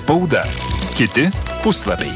Spauda. Kiti puslapiai.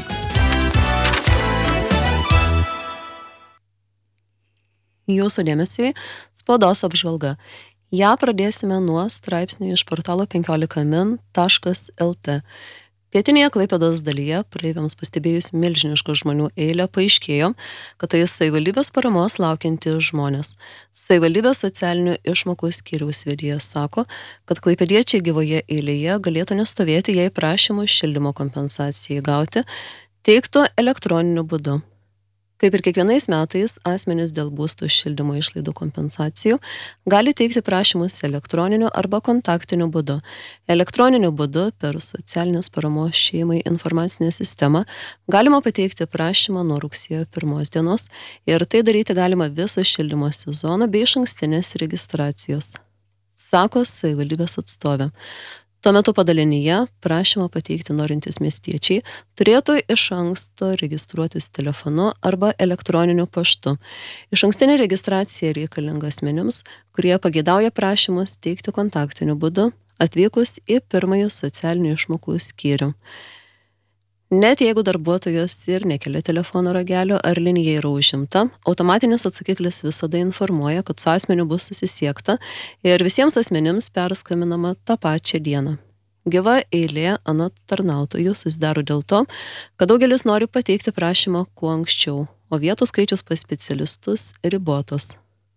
Jūsų dėmesiui spaudos apžvalga. Ja pradėsime nuo straipsnių iš portalo 15min.lt. Pietinėje Klaipėdos dalyje praeiviams pastebėjus milžinišką žmonių eilę paaiškėjo, kad tai savivaldybės paramos laukianti žmonės. Savivaldybės socialinių išmokų skyriaus vedėjas sako, kad klaipėdiečiai gyvoje eilėje galėtų nestovėti, jei prašymų šildymo kompensacijai gauti teiktų elektroniniu būdu. Kaip ir kiekvienais metais, asmenys dėl būstų šildymo išlaidų kompensacijų gali teikti prašymus elektroniniu arba kontaktiniu būdu. Elektroniniu būdu per socialinės paramos šeimai informacinę sistemą galima pateikti prašymą nuo rugsėjo 1 dienos ir tai daryti galima visą šildymo sezoną bei išankstinės registracijos, sako savivaldybės atstovė. Tuo metu padalinyje prašymą pateikti norintys miestiečiai turėtų iš anksto registruotis telefonu arba elektroniniu paštu. Išankstinė registracija reikalinga asmenims, kurie pageidauja prašymus teikti kontaktiniu būdu, atvykus į pirmąjį socialinių išmokų skyrių. Net jeigu darbuotojas ir nekelia telefono ragelio ar linija yra užimta, automatinis atsakiklis visada informuoja, kad su asmeniu bus susisiekta ir visiems asmenims perskambinama tą pačią dieną. Gyva eilė anot tarnautojų susidaro dėl to, kad daugelis nori pateikti prašymą kuo anksčiau, o vietų skaičius pas specialistus ribotas.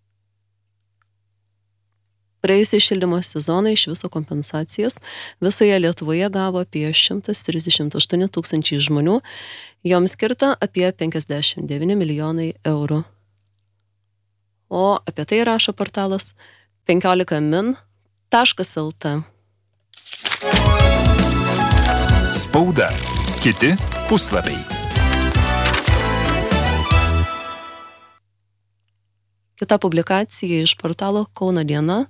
Praėjusį šildymo sezoną iš viso kompensacijas visoje Lietuvoje gavo apie 138 tūkstančiai žmonių, joms skirta apie 59 milijonai eurų. O apie tai rašo portalas 15min.lt. Spauda. Kiti puslapiai. Kita publikacija iš portalo kaunadiena.lt.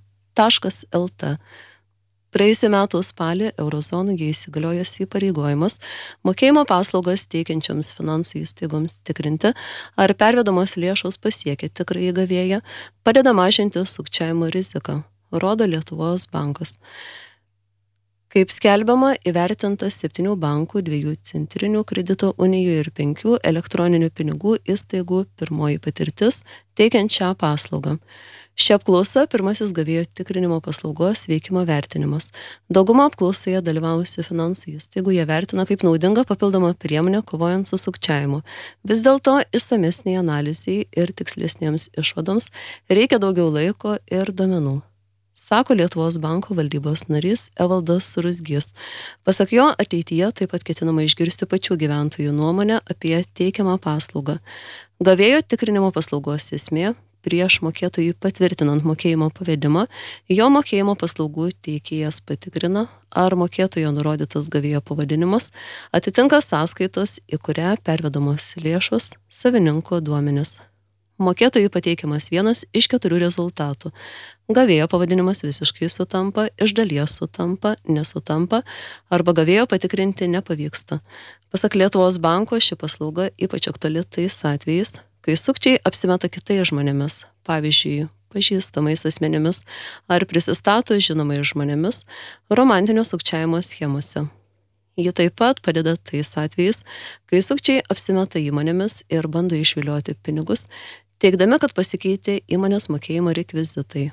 Praėjusių metų spalį Eurozonoje įsigaliojęs įpareigojimas mokėjimo paslaugas teikiančioms finansų įstaigoms tikrinti, ar pervedamos lėšos pasiekia tikrąjį gavėją, padeda mažinti sukčiavimo riziką, rodo Lietuvos bankas. Kaip skelbiama, įvertinta 7 bankų, 2 centrinių kredito unijų ir 5 elektroninių pinigų įstaigų pirmoji patirtis teikiant šią paslaugą. Ši apklausa pirmasis gavėjo tikrinimo paslaugos veikimo vertinimas. Dauguma apklausoje dalyvavusių finansų įstaigų jie vertina kaip naudinga papildoma priemonė kovojant su sukčiavimu. Vis dėlto išsamesnei analizei ir tikslesniems išvadoms reikia daugiau laiko ir duomenų, sako Lietuvos banko valdybos narys Evaldas Ruzgys. Pasak jo, ateityje taip pat ketinama išgirsti pačių gyventojų nuomonę apie teikiamą paslaugą. Gavėjo tikrinimo paslaugos esmė: prieš mokėtojui patvirtinant mokėjimo pavedimą, jo mokėjimo paslaugų teikėjas patikrina, ar mokėtojo nurodytas gavėjo pavadinimas atitinka sąskaitos, į kurią pervedamos lėšos, savininko duomenis. Mokėtojui pateikiamas vienas iš 4 rezultatų. Gavėjo pavadinimas visiškai sutampa, iš dalies sutampa, nesutampa, arba gavėjo patikrinti nepavyksta. Pasak Lietuvos banko, ši paslauga ypač aktuali tais atvejais, kai sukčiai apsimeta kitais žmonėmis, pavyzdžiui, pažįstamais asmenimis, ar prisistato žinomais žmonėmis romantinio sukčiavimo schemose. Ji taip pat padeda tais atvejais, kai sukčiai apsimeta įmonėmis ir bando išvilioti pinigus, teigdami, kad pasikeitė įmonės mokėjimo rekvizitai.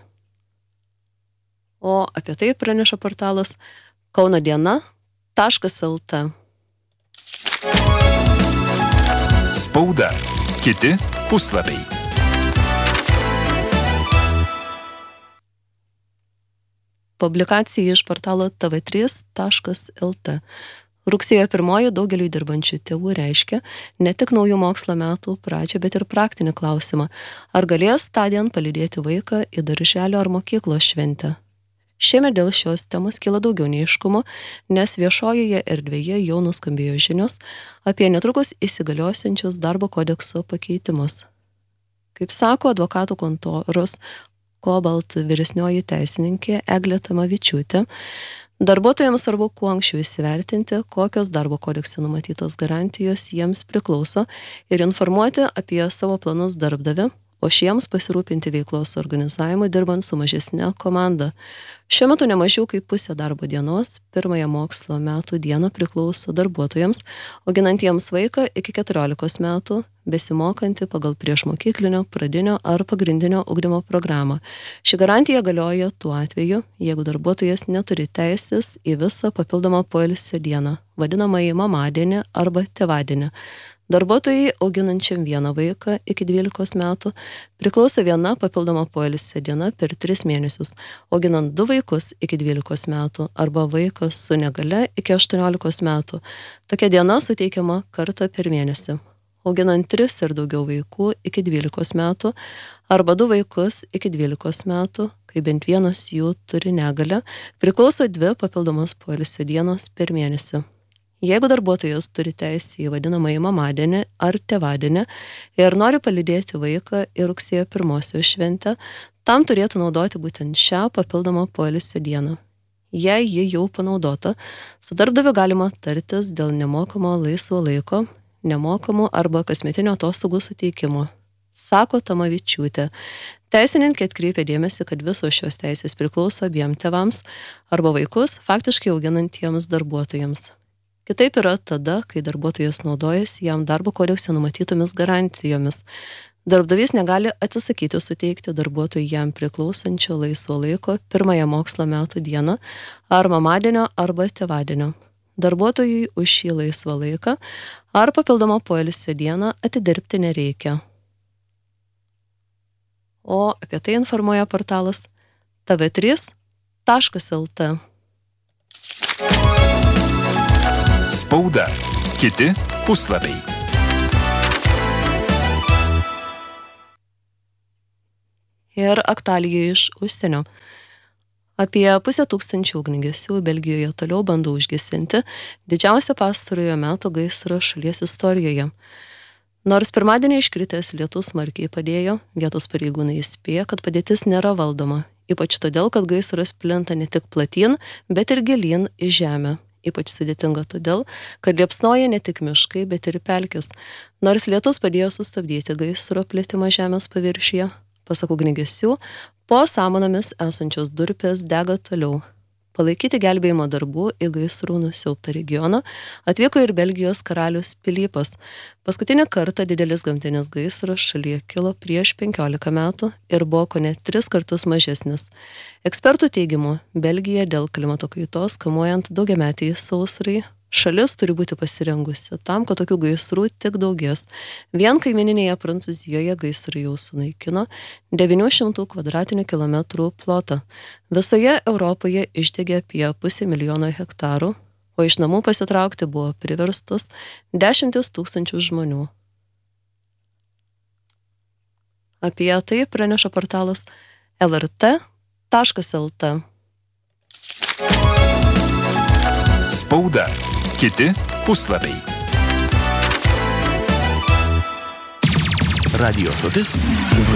O apie tai praneša portalas kaunadiena.lt. Spauda. Kiti puslapiai. Publikacija iš portalo tv3.lt. Rugsėjo 1 daugeliui dirbančių tėvų reiškia ne tik naujų mokslo metų pradžią, bet ir praktinį klausimą, ar galės tądien palydėti vaiką į darželio ar mokyklos šventę. Šiemet dėl šios temos kyla daugiau neaiškumo, nes viešojoje erdvėje jau nuskambėjo žinios apie netrukus įsigaliosiančius darbo kodekso pakeitimus. Kaip sako advokatų kontoros Kobalt vyresnioji teisininkė Eglė Tamavičiūtė, darbuotojams svarbu kuo anksčiau įsivertinti, kokios darbo kodekse numatytos garantijos jiems priklauso ir informuoti apie savo planus darbdavį, o šiems pasirūpinti veiklos organizavimu dirbant su mažesne komanda. Šiuo metu nemažiau kaip pusė darbo dienos pirmąją mokslo metų dieną priklauso darbuotojams, auginantiems vaiką iki 14 metų, besimokantį pagal priešmokyklinio, pradinio ar pagrindinio ugdymo programą. Ši garantija galioja tuo atveju, jeigu darbuotojas neturi teisės į visą papildomą poilsio dieną, vadinamąjį mamadienį arba tėvadienį. Darbuotojai auginančiam vieną vaiką iki 12 metų priklauso viena papildoma poilsio diena per 3 mėnesius, auginant 2 vaikus iki 12 metų arba vaikas su negalia iki 18 metų. Tokia diena suteikiama kartą per mėnesį. Auginant 3 ir daugiau vaikų iki 12 metų arba 2 vaikus iki 12 metų, kai bent vienas jų turi negalią, priklauso 2 papildomos poilsio dienos per mėnesį. Jeigu darbuotojas turi teisę į vadinamąjį mamadienį ar tėvadienį ir nori palydėti vaiką į rugsėjo 1 šventę, tam turėtų naudoti būtent šią papildomą poilsio dieną. Jei ji jau panaudota, su darbdaviu galima tartis dėl nemokamo laisvo laiko, nemokamų arba kasmetinio atostogų suteikimo, sako Tamavičiūtė. Teisininkė atkreipia dėmesį, kad visos šios teisės priklauso abiem tėvams arba vaikus faktiškai auginantiems darbuotojams. Kitaip yra tada, kai darbuotojas naudojasi jam darbo kodekse numatytomis garantijomis. Darbdavys negali atsisakyti suteikti darbuotojui jam priklausančio laisvo laiko pirmąją mokslo metų dieną ar mamadienio arba tėvadienio. Darbuotojui už šį laisvą laiką ar papildomą poilsio dieną atidirbti nereikia. O apie tai informuoja portalas tv3.lt. Spauda. Kiti puslapiai. Ir aktualija iš užsienio. Apie 500 ugniagesių Belgijoje toliau bando užgesinti didžiausią pastarojo metų gaisrą šalies istorijoje. Nors pirmadienį iškritęs lietus smarkiai padėjo, vietos pareigūnai įspėja, kad padėtis nėra valdoma, ypač todėl, kad gaisras plinta ne tik platyn, bet ir gilyn į žemę. Ypač sudėtinga todėl, kad liepsnoja ne tik miškai, bet ir pelkės. Nors lietus padėjo sustabdyti gaisro plitimą žemės paviršiuje, pasak ugniagesių, po samanomis esančios durpės dega toliau. Palaikyti gelbėjimo darbų į gaisrų nusiaubtą regioną atvyko ir Belgijos karalius Pilypas. Paskutinį kartą didelis gamtinis gaisras šalyje kilo prieš 15 metų ir buvo kone 3 kartus mažesnis. Ekspertų teigimu, Belgija dėl klimato kaitos kamuojant daugiametei sausrai, šalis turi būti pasirengusi tam, kad tokių gaisrų tik daugės. Vien kaimininėje Prancūzijoje gaisrai jau sunaikino 900 kvadratinių kilometrų plotą. Visoje Europoje išdegė apie 500 000 hektarų, o iš namų pasitraukti buvo priverstos 10 000 žmonių. Apie tai praneša portalas lrt.lt. Spauda. Kiti puslapiai. Radio stotis.